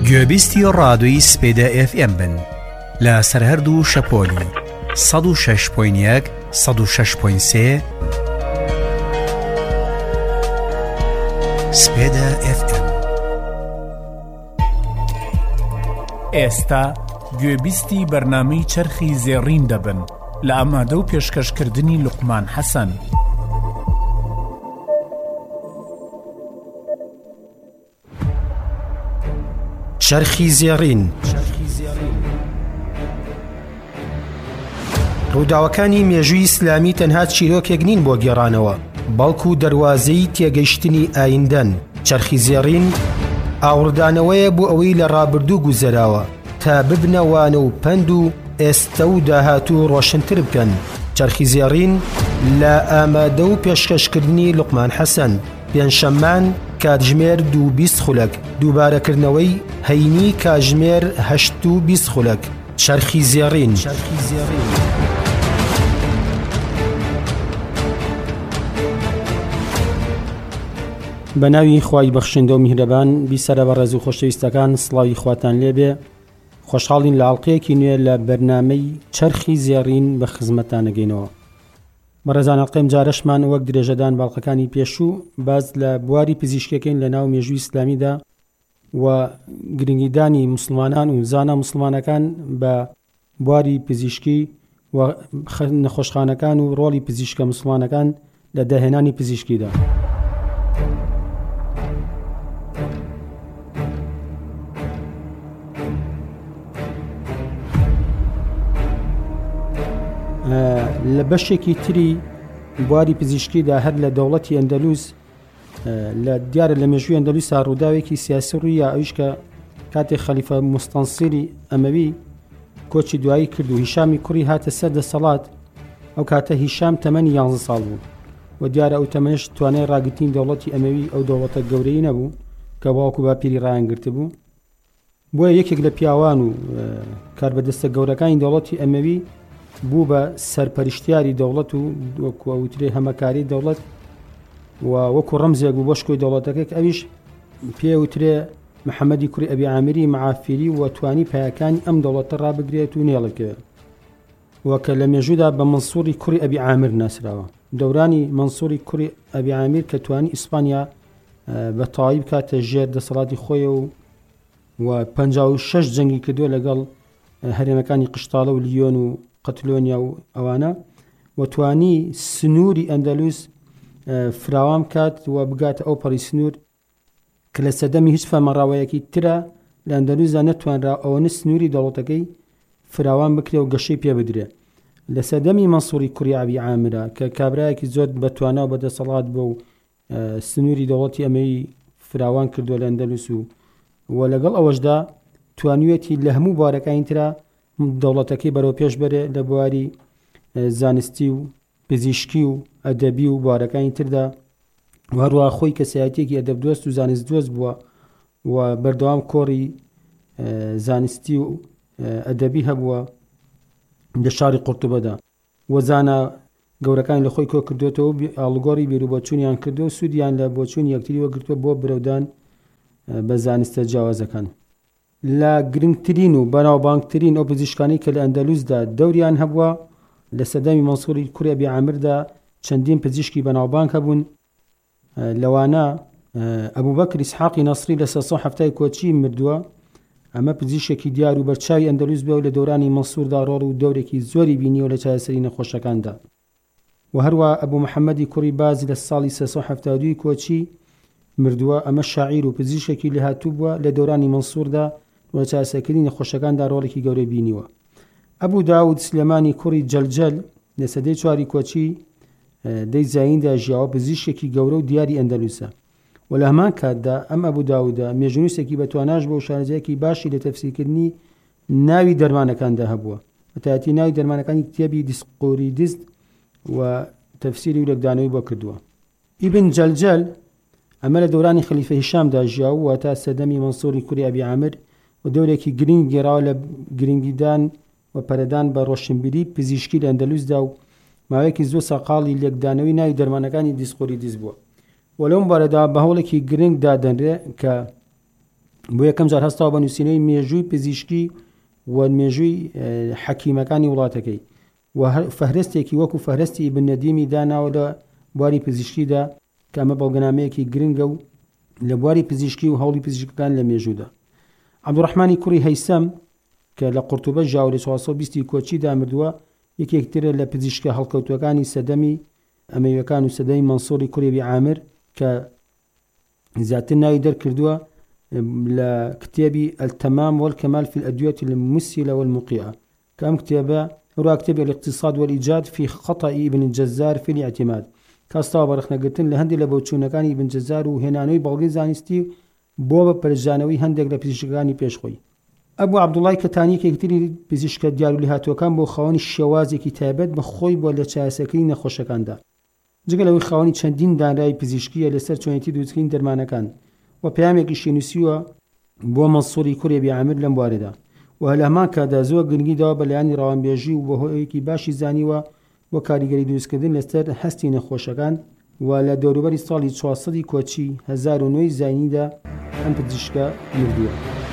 گوێبیستی ڕادۆی سپێدە FM بن لە سەرهەردوو شەپۆلی 106.1 106.3 سپێدە FM. ئێستا گوێبیستی بەرنامەی چەرخی زێڕین دەبن لە ئامادە و پێشکەشکردنی لوقمان حەسەن. چەرخی زێڕین. ڕووداوەکانی مێژووی ئیسلامی تەنها چیرۆکێک نین بۆ گێڕانەوە، بەڵکو دەواازەی تێگەیشتنی ئایندەن. چەرخی زێڕین ئاوردانەوەیە بۆ ئەوەی لە ڕابردوو گوزەراوە تا ببنەوانە و پەند و ئێستا و داهاتوو ڕۆشنتر بکەن. چەرخی زێڕین لە ئامادە و پێشکەشکردنی لوقمان حەسەن. پێنجشەممان کاتژمێر 2:20 خولەک. دووبارەکردنەوەی هەینی کاتژمێر 8:20 خولەک. چەرخی زێڕین. بە ناوی خوای بەخشندە و میهرەبان. بیسەرە بە ڕێز و خۆشەویستەکان، سڵاوی خواتان لێبێ. خۆشحاڵین لە ئەڵقەیەکی نوێ لە بەرنامەی چەرخی زێڕین بە خزمەتان نەگەینەوە. بەڕێزان، ئەڵقەی جارەشمان وەک درێژەدان باڵقەکانی پێشوو باز لە بواری پزیشکیەکەین لە ناو مێژووی ئیسلامیدا و گرنگیدانی مسلمانان و زانا مسلمانەکان بە بواری پزیشکی و نەخۆشخانەکان و ڕۆڵی پزیشکە مسلمانەکان لە داهێنانی پزیشکیدا. لە بەشێکی تری بواری پزیشکیدا هەر لە دەوڵەتی ئەندەلوس لە دیارە لە مێژووی ئەندەلوسا ڕووداوێکی سیاسی ڕوویە، ئەویش کە کاتێک خەلیفە موستەنسیری ئەمەوی کۆچی دوایی کرد و هیشامی کوڕی هاتە سەر دەسەڵات. ئەو کاتە هیشام تەمەنی 11 ساڵ بوو و دیارە ئەو تەمەنش توانای ڕاگرتنی دەوڵەتی ئەمەوی ئەو دەوڵەتە گەورەی نەبوو کە باوکو باپیری ڕایانگرتە بوو. بۆیە یەکێک لە پیاوان و کاربەدەستە گەورەکانی دەوڵەتی ئەمەوی بوو بە سەرپەرشتیاری دەوڵەت و وەکووترێ هەمەکاری دەوڵەت و وەکو ڕەمزێک بوو بۆ شکۆی دەوڵەتەکەی. ئەویش پێوترێ محەممەدی کوڕی ئەبی عامری معافیری و توانی پایەکانی ئەم دەوڵەتە ڕابگرێت و نێڵەکەوێت وەکە لە مێژوودا بە منسووری کوڕی ئەبی عامر ناسراوە. دەورانی منسووری کوڕی ئەبی عامر کە توانی ئیسپانیا بە تەواوی بکاتە ژێر دەسەڵاتی خۆی و 56 جەنگی کردووە لەگەڵ هەرێمەکانی قشتاڵە و لیۆن و قەتلۆنیا و ئەوانە، و توانی سنووری ئەندەلوس فراوان کات و بگاتە ئەو پەڕی سنوور کە لە سەردەمی هیچ فەرمانڕاوەیەکی ترە لە ئەندەلوسدا نەتوانرا ئەوەنە سنووری دەوڵەتەکەی فراوان بکرێ و گەشەی پێ بدرێ. لە سەردەمی منسووری کوڕی ئەبی عامرە کە کابرایەکی زۆر بەتوانە و بەدەسەڵات بۆ و سنووری دەوڵەتی ئەمەوی فراوان کردووە لە ئەندەلوس و لەگەڵ ئەوەشدا توانوێتی لە هەموو بوارەکانی ترە دەوڵەتەکەی بەرەو پێش بەرێ لە بواری زانستی و پزیشکی و ئەدەبی و بوارەکانی تردا. هەروە خۆی کەسایەتێکی ئەدەبدۆست و زانستدۆست بووە و بەردەوام کۆڕی زانستی و ئەدەبی هەبووە لە شاری قورتوبەدا. وەزانە گەورەکان لە خۆی کۆ کردوێتەوە ئاڵگۆڕی بیرروبۆچوونیان کردو و سوودیان لە بۆچوونی یەکتری وەگرتووە بۆ برەودان بە زانستە جیاوازەکان. لە گرنگترین و بەناوبانگترین ئەو پزیشکانی کە لە ئەندەلوسدا دەوریان هەبووە لە سەردەمی منسووری کوڕی ئەبی عامردا چەندین پزیشکی بەناوبانگ هەبوون. لەوانە ئەبوبەکر ئیسحاقی نەسری لە 370 کۆچی مردووە. ئەمە پزیشکی دیار و بەرچاوی ئەندەلوس بێ و لە دەورانی منسووردا ڕۆڵ و دەورێکی زۆری بینیوە لە چارەسەری نەخۆشەکاندا. و هەروە ئەبوو محەممەدی کوڕی باز لە ساڵی 372 کۆچی مردووە. ئەمە شاعیر و پزیشکی لێهاتوو بووە لە دەورانی منسووردا و لە چارەسەرکردنی نەخۆشەکاندا ڕۆڵێکی گەورەی بینیوە. ئەبوو داود سلێمانی کوڕی جەلجەل لە سەدەی 4 کۆچی دەی زایندا ژیاوە، پزیشکی گەورە و دیاری ئەندەلوسە. و لە هەمان کاتدا ئەم ئەبوو داودە مێژونووسێکی بەتواناش بۆ شارەزایەکی باشی لە تەفسیرکردنی ناوی دەرمانەکاندا هەبووە. بەتایەتی ناوی دەرمانەکانی کتێبی دیسقۆریدست و تەفسیری و لەگدانەوەی بۆ کردووە. ئیبن جەلجەل ئەمە لە دەورانی خەلیفە هیشامدا ژیاو و تا سەردەمی منسووری کوڕی ئەبی عامر و دەورێکی گرنگ گێڕاوە لە گرنگیدان و پەرەدان بە ڕۆشنبیری پزیشکی لە ئەندەلوسدا و ماوەیەکی زۆر سەقاڵی لێکدانەوەی ناوی دەرمانەکانی دیسقۆریدس بووە. و لەم بارەدا بە هەوڵێکی گرنگ دادەنرێ کە بۆ یەکەم جار هەستاوە بە نووسینەوەی مێژووی پزیشکی و مێژووی حەکیمەکانی وڵاتەکەی و فەهرستێکی وەکو فەهرستی ئیبن نەدیمی داناوە لە بواری پزیشکیدا کە ئەمە بەڵگەنامەیەکی گرنگە و لە بواری پزیشکی و هەوڵی پزیشکەکان لە مێژوودا. عەبدوڕەحمانی کوڕی هەیسەم کە لە قورتوبە ژاو لە 420 کۆچیدا مردووە، یەکێکترە لە پزیشکە هەڵکەوتوەکانی سەدەمی ئەمەویەکان و سەدەمی مەنسووری کوڕی ئەبی عامر کە زیاتر ناوی دەرکردووە لە کتێبی التەمام والکەمال في الأدوية المسهلة والمقيئة کە ئەم کتێبە هەروە کتێبی الاقتصاد والإيجاد في خطأ ابن الجزار في الاعتماد کاستاوە بەرەخنەگرتن لە هەندێک لە بەوچوونەکانی ابن جزار و هێنانەوەی بەڵگەی زانستی بۆ بە پەرژانەوەی هەندێک لە پزیشکەکانی پێشخۆی. ئەبوو عەبدوڵای کەتانی یەکێکتری پزیشکە دیارولیهاتوەکان بۆ خاوەنی شێوازێکی تایبەت بە خۆی بۆ لە چارەسەرکردنی نەخۆشەکاندا، جگە لەوەی خاوەنی چەندین دانرایی پزیشکیە لەسەر چۆنێتی دروستکردنی دەرمانەکان و پەیامێکی نووسیوە بۆ مەنسووری کوڕی ئەبی عامر لەم بوارەدا و هە لە هەمان کاتدا زۆر گرنگی داوە بەلایانی ڕەوانبێژی و بە هۆیەکی باشی زانیوە بۆ کاریگەری دروستکردن لەسەر هەستی نەخۆشەکان و لە دەوروبەری ساڵی 400 کۆچی 1909 زاینیدا ئەم پزیشکە مردووە.